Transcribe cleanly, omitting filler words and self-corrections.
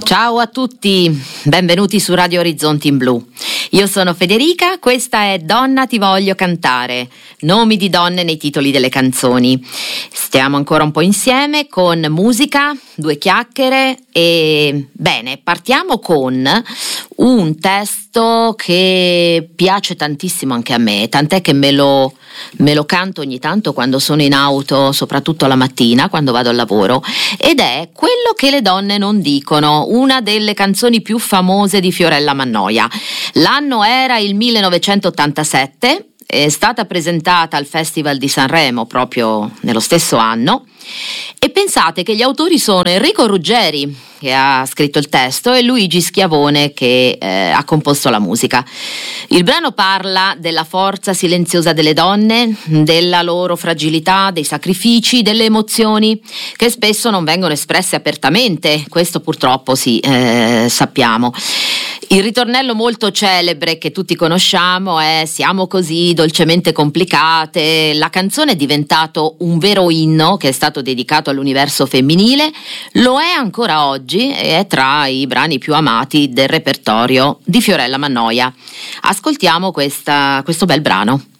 Ciao a tutti, benvenuti su Radio Orizzonti in Blu. Io sono Federica, questa è Donna ti voglio cantare, nomi di donne nei titoli delle canzoni. Stiamo ancora un po' insieme con musica, due chiacchiere e bene, partiamo con un testo che piace tantissimo anche a me, tant'è che me lo canto ogni tanto quando sono in auto, soprattutto la mattina quando vado al lavoro, ed è Quello che le donne non dicono, una delle canzoni più famose di Fiorella Mannoia. L'anno era il 1987, è stata presentata al Festival di Sanremo proprio nello stesso anno, e pensate che gli autori sono Enrico Ruggeri, che ha scritto il testo, e Luigi Schiavone, che ha composto la musica. Il brano parla della forza silenziosa delle donne, della loro fragilità, dei sacrifici, delle emozioni che spesso non vengono espresse apertamente, questo purtroppo sì, sappiamo. Il ritornello molto celebre che tutti conosciamo è "Siamo così dolcemente complicate". La canzone è diventato un vero inno che è stato dedicato all'universo femminile, lo è ancora oggi e è tra i brani più amati del repertorio di Fiorella Mannoia. Ascoltiamo questo bel brano.